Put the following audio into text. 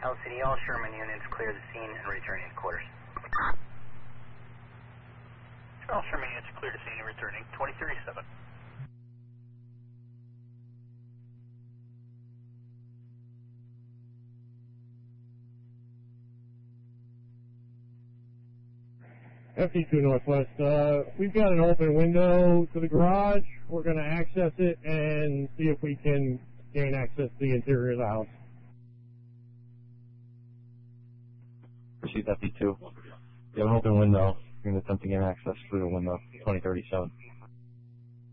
LCD, all Sherman units clear the scene and returning to quarters. All Sherman units clear the scene and returning, 2037. FD2 Northwest, we've got an open window to the garage. We're going to access it and see if we can gain access to the interior of the house. Proceed FD2. You have an open window. You're going to attempt to gain access through the window, 2037.